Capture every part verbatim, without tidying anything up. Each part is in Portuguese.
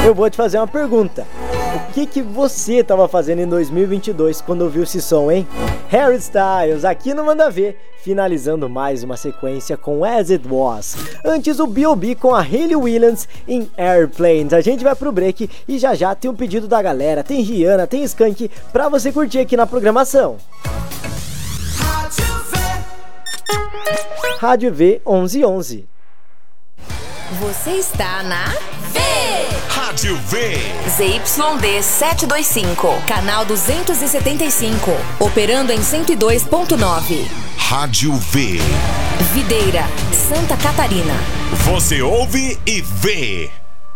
Eu vou te fazer uma pergunta. O que que você estava fazendo em dois mil e vinte e dois quando ouviu esse som, hein? Harry Styles, aqui no Manda Ver, finalizando mais uma sequência com As It Was. Antes o B O B com a Hayley Williams em Airplanes. A gente vai pro break e já já tem um pedido da galera. Tem Rihanna, tem Skank pra você curtir aqui na programação. Rádio V onze onze. Você está na V. Rádio V. Z Y D setecentos e vinte e cinco, canal duzentos e setenta e cinco, operando em cento e dois ponto nove. Rádio V. Videira, Santa Catarina. Você ouve e vê.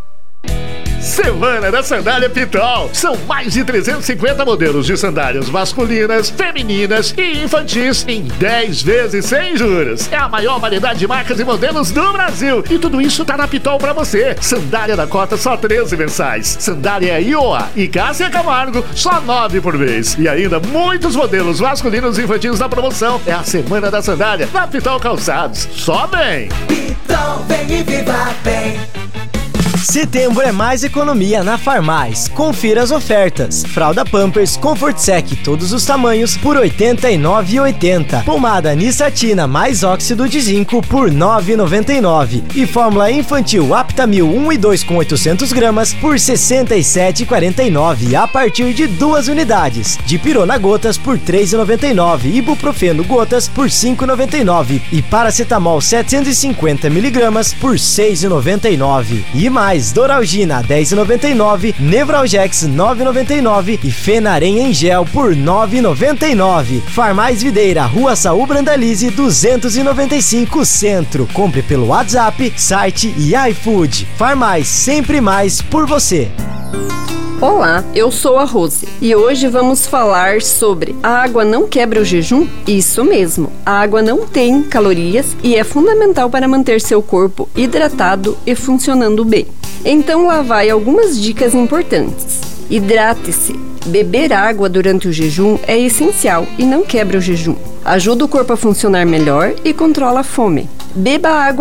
Semana da Sandália Pitol. São mais de trezentos e cinquenta modelos de sandálias masculinas, femininas e infantis em dez vezes sem juros. É a maior variedade de marcas e modelos do Brasil. E tudo isso tá na Pitol pra você. Sandália da Cota só treze mensais. Sandália I O A e Cássia Camargo só nove por mês. E ainda muitos modelos masculinos e infantis na promoção. É a Semana da Sandália na Pitol Calçados. Só bem! Pitol, vem e viva bem! Setembro é mais economia na Farmais. Confira as ofertas. Fralda Pampers Comfort Sec, todos os tamanhos, por oitenta e nove reais e oitenta centavos. Pomada Nissatina mais óxido de zinco por nove reais e noventa e nove centavos. E fórmula infantil Aptamil um e dois com oitocentos gramas por sessenta e sete reais e quarenta e nove centavos a partir de duas unidades. Dipirona gotas por três reais e noventa e nove centavos. Ibuprofeno gotas por cinco reais e noventa e nove centavos. E paracetamol setecentos e cinquenta miligramas por seis reais e noventa e nove centavos. E mais Doralgina dez reais e noventa e nove centavos, Nevralgex nove reais e noventa e nove centavos e Fenarem em gel por nove reais e noventa e nove centavos. Farmais Videira, Rua Saul Brandalize duzentos e noventa e cinco Centro. Compre pelo WhatsApp, site e iFood. Farmais, sempre mais por você. Olá, eu sou a Rose e hoje vamos falar sobre a água não quebra o jejum? Isso mesmo, a água não tem calorias e é fundamental para manter seu corpo hidratado e funcionando bem. Então lá vai algumas dicas importantes. Hidrate-se. Beber água durante o jejum é essencial e não quebra o jejum. Ajuda o corpo a funcionar melhor e controla a fome. Beba água